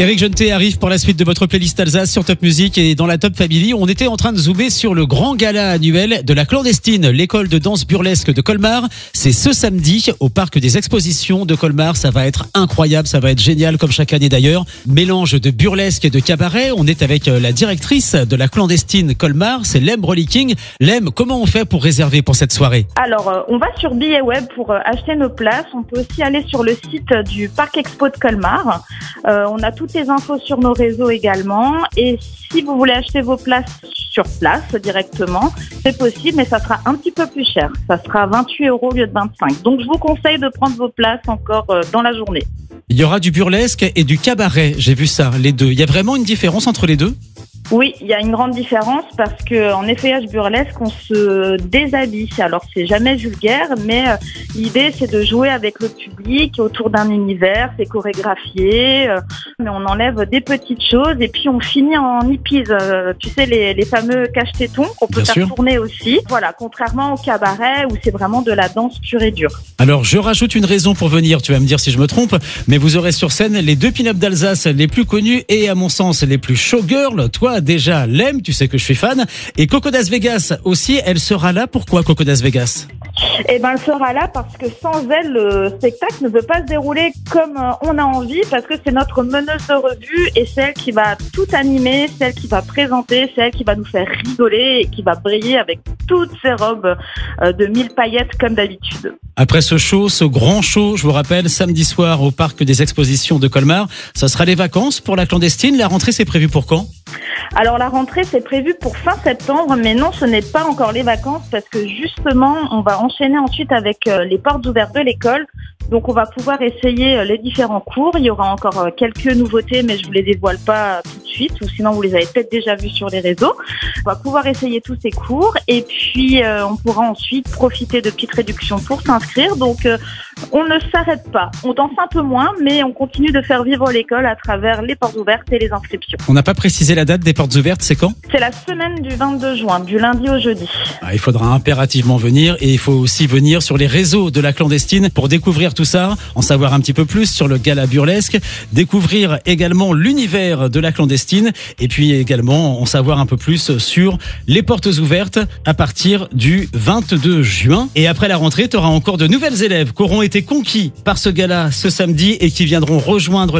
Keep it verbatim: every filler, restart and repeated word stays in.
Éric Jeuneté arrive pour la suite de votre playlist Alsace sur Top Music, et dans la Top Family, on était en train de zoomer sur le grand gala annuel de la clandestine, l'école de danse burlesque de Colmar. C'est ce samedi au parc des expositions de Colmar. Ça va être incroyable, ça va être génial comme chaque année d'ailleurs. Mélange de burlesque et de cabaret. On est avec la directrice de la clandestine Colmar, c'est Lem Rollicking. Lem, comment on fait pour réserver pour cette soirée? Alors, euh, on va sur Billet Web pour euh, acheter nos places. On peut aussi aller sur le site du Parc Expo de Colmar. Euh, on a toutes les infos sur nos réseaux également. Et si vous voulez acheter vos places sur place directement, c'est possible, mais ça sera un petit peu plus cher. Ça sera vingt-huit euros au lieu de vingt-cinq. Donc, je vous conseille de prendre vos places encore euh, dans la journée. Il y aura du burlesque et du cabaret, j'ai vu ça, les deux. Il y a vraiment une différence entre les deux? Oui, il y a une grande différence parce que en effeuillage burlesque, on se déshabille. Alors c'est jamais vulgaire, mais euh, l'idée c'est de jouer avec le public autour d'un univers, c'est chorégraphié, euh, mais on enlève des petites choses et puis on finit en hippies. Euh, tu sais les, les fameux cache-tétons qu'on peut Bien faire sûr. tourner aussi. Voilà, contrairement au cabaret où c'est vraiment de la danse pure et dure. Alors, je rajoute une raison pour venir, tu vas me dire si je me trompe, mais vous aurez sur scène les deux pin-up d'Alsace les plus connus et à mon sens les plus showgirls. Toi, déjà, Lem, tu sais que je suis fan, et Coco Das Vegas aussi, elle sera là. Pourquoi Coco Das Vegas? Eh ben, elle sera là parce que sans elle, le spectacle ne peut pas se dérouler comme on a envie, parce que c'est notre meneuse de revue et c'est elle qui va tout animer, c'est elle qui va présenter, c'est elle qui va nous faire rigoler et qui va briller avec toutes ses robes de mille paillettes comme d'habitude. Après ce show, ce grand show, je vous rappelle, samedi soir au parc des expositions de Colmar, ça sera les vacances pour la clandestine. La rentrée, c'est prévu pour quand? Alors la rentrée c'est prévu pour fin septembre, mais non, ce n'est pas encore les vacances parce que justement on va enchaîner ensuite avec euh, les portes ouvertes de l'école. Donc on va pouvoir essayer euh, les différents cours. Il y aura encore euh, quelques nouveautés, mais je vous les dévoile pas euh, tout de suite, ou sinon vous les avez peut-être déjà vus sur les réseaux. On va pouvoir essayer tous ces cours et puis euh, on pourra ensuite profiter de petites réductions pour s'inscrire. Donc euh, on ne s'arrête pas. On danse un peu moins, mais on continue de faire vivre l'école à travers les portes ouvertes et les inscriptions. On n'a pas précisé la date des portes ouvertes, c'est quand? C'est la semaine du vingt-deux juin, du lundi au jeudi. Ah, il faudra impérativement venir, et il faut aussi venir sur les réseaux de la clandestine pour découvrir tout ça, en savoir un petit peu plus sur le gala burlesque, découvrir également l'univers de la clandestine, et puis également en savoir un peu plus sur les portes ouvertes à partir du vingt-deux juin. Et après la rentrée, tu auras encore de nouvelles élèves qui auront été conquis par ce gala ce samedi et qui viendront rejoindre